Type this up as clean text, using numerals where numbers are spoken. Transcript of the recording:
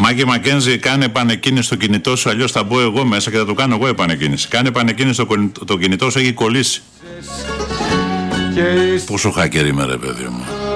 Μάκη Μακένζη, κάνε επανεκκίνηση στο κινητό σου, αλλιώς θα μπω εγώ μέσα και θα το κάνω εγώ επανεκκίνηση. Κάνε επανεκκίνηση το κινητό σου, έχει κολλήσει. Πόσο χάκερ είμαι ρε παιδί μου.